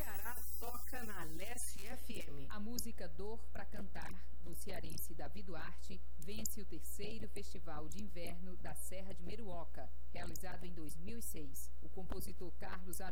Ceará toca na Leste FM. A música Dor pra Cantar, do cearense Davi Duarte, vence o 3º Festival de Inverno da Serra de Meruoca, realizado em 2006. O compositor Carlos